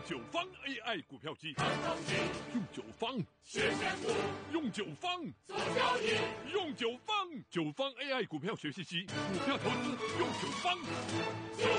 九方 AI 股票机， 看东西， 用九方学选股， 用九方做交易， 用九方，九方 AI 股票学习机，股票投资用九方。 九